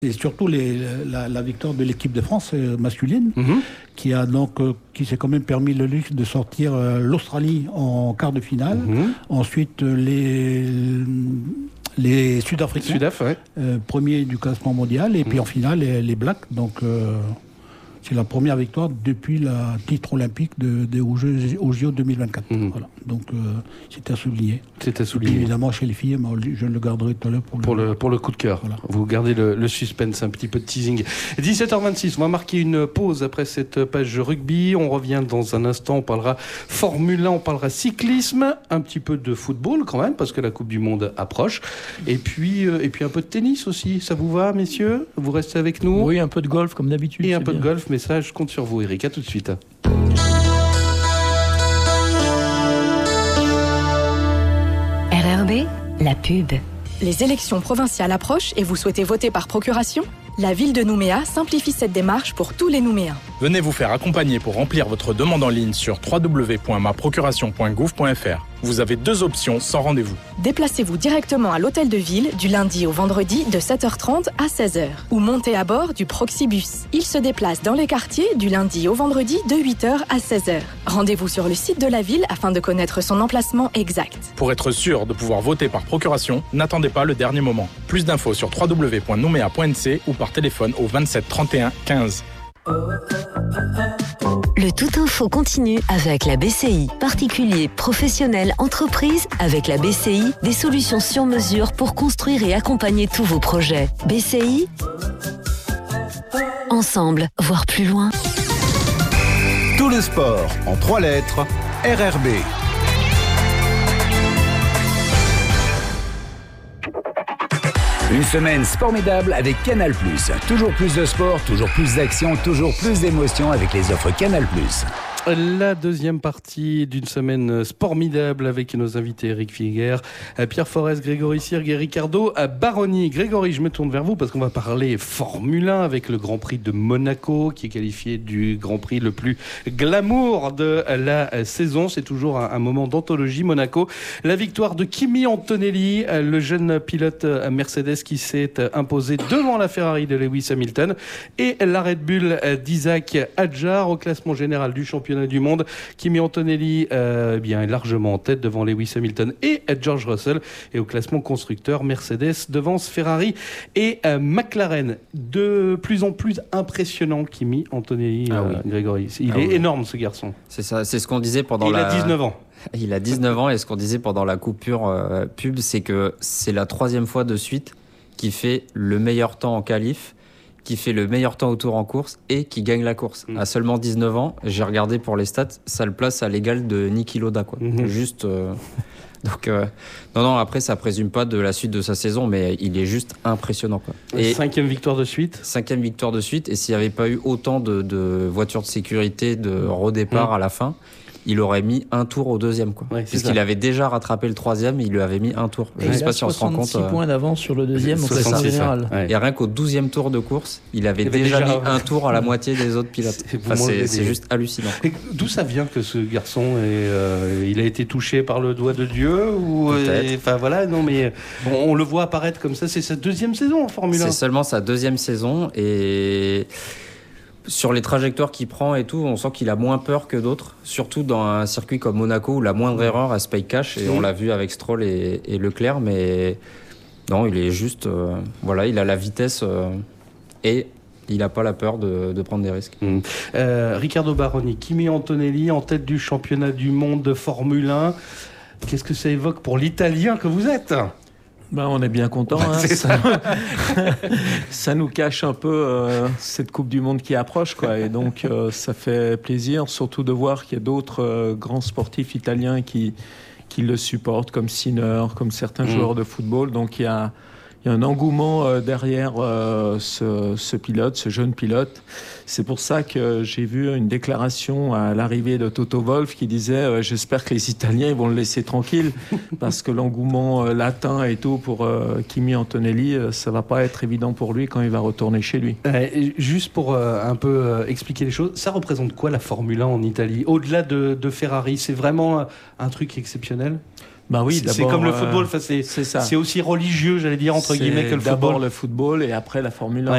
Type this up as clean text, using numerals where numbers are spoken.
Et surtout la victoire de l'équipe de France masculine, qui s'est quand même permis le luxe de sortir l'Australie en quart de finale. Ensuite, les Sud-Africains, premiers du classement mondial, et puis en finale, les Blacks. Donc, c'est la première victoire depuis le titre olympique aux JO 2024. Voilà. Donc, c'était à souligner. C'est à souligner. Et puis, évidemment, chez les filles, je le garderai tout à l'heure pour le coup de cœur. Voilà. Vous gardez le suspense, un petit peu de teasing. 17h26, on va marquer une pause après cette page rugby. On revient dans un instant, on parlera Formule 1, on parlera cyclisme, un petit peu de football quand même, parce que la Coupe du Monde approche. Et puis un peu de tennis aussi. Ça vous va, messieurs? Vous restez avec nous? Oui, un peu de golf comme d'habitude. Et un peu de golf, mais ça, je compte sur vous, Eric. À tout de suite. RRB, la pub. Les élections provinciales approchent et vous souhaitez voter par procuration ? La ville de Nouméa simplifie cette démarche pour tous les Nouméens. Venez vous faire accompagner pour remplir votre demande en ligne sur www.maprocuration.gouv.fr. Vous avez 2 options sans rendez-vous. Déplacez-vous directement à l'hôtel de ville du lundi au vendredi de 7h30 à 16h ou montez à bord du Proxibus. Il se déplace dans les quartiers du lundi au vendredi de 8h à 16h. Rendez-vous sur le site de la ville afin de connaître son emplacement exact. Pour être sûr de pouvoir voter par procuration, n'attendez pas le dernier moment. Plus d'infos sur www.noumea.nc ou par téléphone au 27 31 15. Le Tout Info continue avec la BCI. Particuliers, professionnels, entreprises, avec la BCI, des solutions sur mesure pour construire et accompagner tous vos projets. BCI, ensemble, voir plus loin. Tout le sport en 3 lettres, RRB. Une semaine formidable avec Canal+. Toujours plus de sport, toujours plus d'action, toujours plus d'émotions avec les offres Canal+. La deuxième partie d'une semaine formidable avec nos invités Eric Figuer, Pierre Forest, Grégory Sirgue et Ricardo Baroni. Grégory, je me tourne vers vous parce qu'on va parler Formule 1 avec le Grand Prix de Monaco qui est qualifié du Grand Prix le plus glamour de la saison. C'est toujours un moment d'anthologie, Monaco. La victoire de Kimi Antonelli, le jeune pilote Mercedes qui s'est imposé devant la Ferrari de Lewis Hamilton, et la Red Bull d'Isaac Hadjar au classement général du championnat du monde. Kimi Antonelli est largement en tête devant Lewis Hamilton et George Russell, et au classement constructeur, Mercedes devance Ferrari et McLaren. De plus en plus impressionnant, Kimi Antonelli. Grégory, il est énorme, ce garçon. C'est ça, c'est ce qu'on disait pendant Il a 19 ans. Il a 19 ans, et ce qu'on disait pendant la coupure pub, c'est que c'est la 3e fois de suite qu'il fait le meilleur temps en qualif, qui fait le meilleur temps au tour en course et qui gagne la course. À seulement 19 ans, j'ai regardé pour les stats, ça le place à l'égal de Niki Lauda, quoi. Juste... Donc, non, après, ça présume pas de la suite de sa saison, mais il est juste impressionnant, quoi. Et 5e victoire de suite. 5e victoire de suite, et s'il n'y avait pas eu autant de voitures de sécurité de redépart à la fin, il aurait mis un tour au 2e, quoi. Ouais, puisqu'il avait déjà rattrapé le 3e, il lui avait mis un tour. Et je sais pas si on se rend compte. 66 points d'avance sur le 2e au classement général. Ouais. Et rien qu'au 12e tour de course, il avait déjà mis un tour à la moitié des autres pilotes. C'est juste hallucinant. Et d'où ça vient que ce garçon il a été touché par le doigt de Dieu ou on le voit apparaître comme ça. C'est sa 2e saison en Formule 1. C'est seulement sa 2e saison, et sur les trajectoires qu'il prend et tout, on sent qu'il a moins peur que d'autres, surtout dans un circuit comme Monaco où la moindre erreur, elle se paye cash, et on l'a vu avec Stroll et Leclerc, mais non, il est juste... il a la vitesse et il n'a pas la peur de prendre des risques. Riccardo Baroni, Kimi Antonelli en tête du championnat du monde de Formule 1. Qu'est-ce que ça évoque pour l'Italien que vous êtes ? On est bien content. Ça nous cache un peu cette Coupe du Monde qui approche, quoi. Et donc, ça fait plaisir, surtout de voir qu'il y a d'autres grands sportifs italiens qui le supportent, comme Sinner, comme certains joueurs de football. Donc, il y a un engouement derrière ce pilote, ce jeune pilote. C'est pour ça que j'ai vu une déclaration à l'arrivée de Toto Wolff qui disait j'espère que les Italiens ils vont le laisser tranquille parce que l'engouement latin et tout pour Kimi Antonelli, ça va pas être évident pour lui quand il va retourner chez lui. Juste pour un peu expliquer les choses, ça représente quoi la Formule 1 en Italie ? Au-delà de Ferrari, c'est vraiment un truc exceptionnel ? Oui, c'est comme le football, c'est aussi religieux, j'allais dire, entre guillemets, que le football. D'abord le football et après la Formule 1.